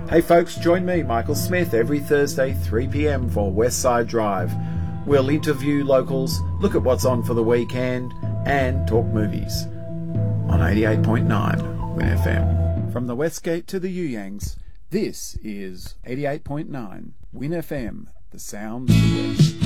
Hey folks, join me, Michael Smith, every Thursday 3 p.m. for Westside Drive. We'll interview locals, look at what's on for the weekend, and talk movies on 88.9 Win FM. From the Westgate to the Yuyangs, this is 88.9 Win FM, the sound of the West.